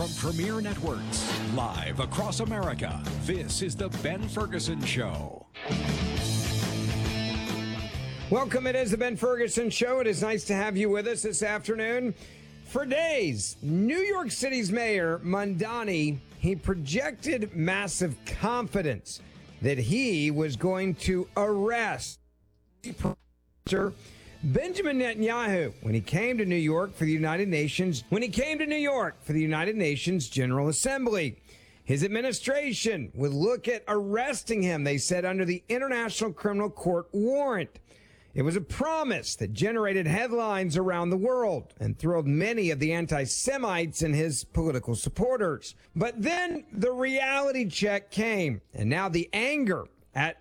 From Premier Networks, live across America, this is The Ben Ferguson Show. Welcome, it is The Ben Ferguson Show. It is nice to have you with us this afternoon. For days, New York City's mayor, Mamdani, he projected massive confidence that he was going to arrest Benjamin Netanyahu when he came to New York for the United Nations General Assembly. His administration would look at arresting him, they said, under the International Criminal Court warrant. It was a promise that generated headlines around the world and thrilled many of the anti-Semites and his political supporters. But then the reality check came, and now the anger at,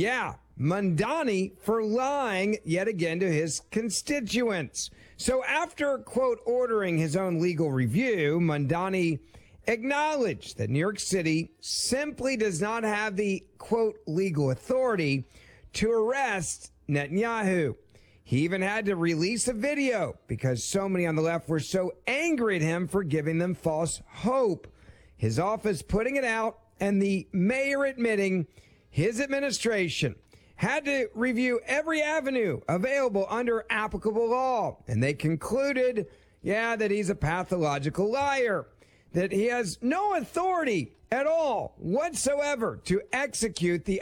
Mamdani for lying yet again to his constituents. So after, quote, ordering his own legal review, Mamdani acknowledged that New York City simply does not have the, quote, legal authority to arrest Netanyahu. He even had to release a video because so many on the left were so angry at him for giving them false hope. His office putting it out, and the mayor admitting his administration had to review every avenue available under applicable law. And they concluded, that he's a pathological liar, that he has no authority at all whatsoever to execute the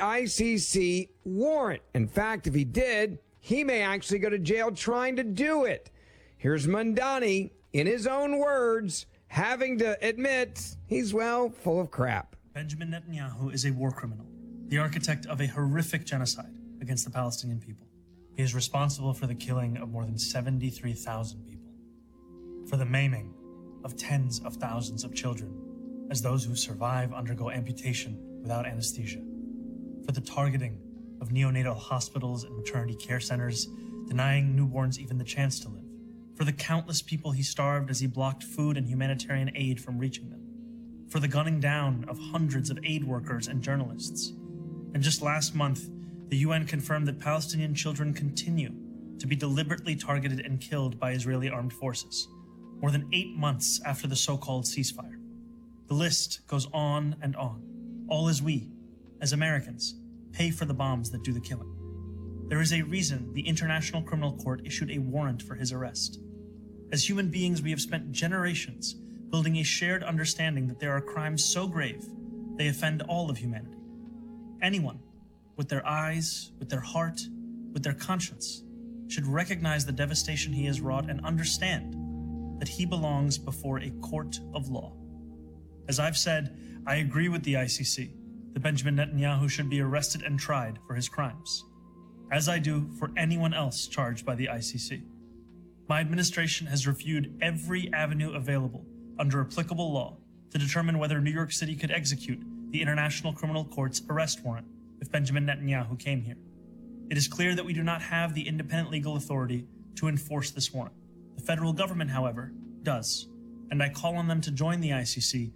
ICC warrant. In fact, if he did, he may actually go to jail trying to do it. Here's Mamdani, in his own words, having to admit he's, full of crap. Benjamin Netanyahu is a war criminal, the architect of a horrific genocide against the Palestinian people. He is responsible for the killing of more than 73,000 people, for the maiming of tens of thousands of children as those who survive undergo amputation without anesthesia, for the targeting of neonatal hospitals and maternity care centers, denying newborns even the chance to live, for the countless people he starved as he blocked food and humanitarian aid from reaching them, for the gunning down of hundreds of aid workers and journalists. And just last month, the UN confirmed that Palestinian children continue to be deliberately targeted and killed by Israeli armed forces, more than 8 months after the so-called ceasefire. The list goes on and on, all as we, as Americans, pay for the bombs that do the killing. There is a reason the International Criminal Court issued a warrant for his arrest. As human beings, we have spent generations building a shared understanding that there are crimes so grave they offend all of humanity. Anyone, with their eyes, with their heart, with their conscience, should recognize the devastation he has wrought and understand that he belongs before a court of law. As I've said, I agree with the ICC that Benjamin Netanyahu should be arrested and tried for his crimes, as I do for anyone else charged by the ICC. My administration has reviewed every avenue available under applicable law to determine whether New York City could execute the International Criminal Court's arrest warrant if Benjamin Netanyahu came here. It is clear that we do not have the independent legal authority to enforce this warrant. The federal government, however, does, and I call on them to join the ICC